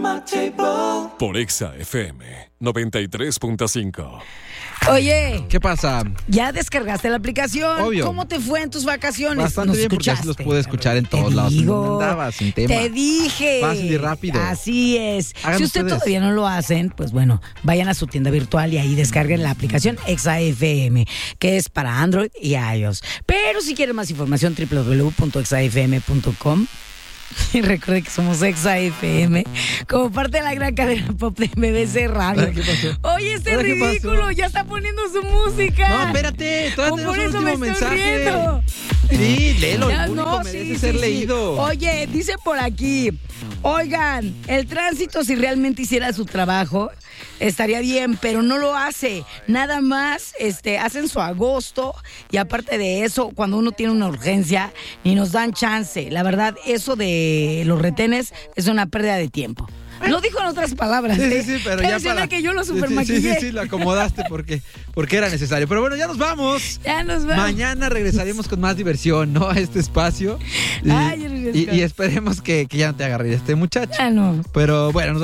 Por Exa FM 93.5. Oye, ¿Qué pasa? ¿ya descargaste la aplicación? Obvio. ¿Cómo te fue en tus vacaciones? Bastante ¿Nos bien, porque así escuchaste? los pude escuchar en todos Te lados. digo, No andaba sin tema. Te dije. Fácil y rápido. Así es. Hagan Si usted ustedes. todavía no lo hacen, pues bueno, vayan a su tienda virtual y ahí descarguen la aplicación Exa FM, que es para Android y iOS. Pero si quieren más información, www.exafm.com. Y recuerde que somos Exa FM, como parte de la gran cadena pop de BBC Radio. ¿Qué pasó? Oye, este ¿Qué pasó? ridículo ya está poniendo su música. No, espérate, todavía Por tenemos un eso me último estoy mensaje. riendo. Sí, léelo, Ya, el público no, merece sí, ser sí, leído. sí. Oye, dice por aquí, oigan, el tránsito si realmente hiciera su trabajo estaría bien, pero no lo hace. Nada más hacen su agosto y aparte de eso, cuando uno tiene una urgencia, ni nos dan chance. La verdad, eso de los retenes es una pérdida de tiempo. Lo dijo en otras palabras. Sí, pero ya para que yo lo Sí, supermaquillé. sí, lo acomodaste porque era necesario. Pero bueno, ya nos vamos. Ya nos vamos. Mañana regresaremos con más diversión, ¿no? A este espacio. Ay, Y esperemos que ya no te agarre este muchacho. Ya no. Pero bueno, nos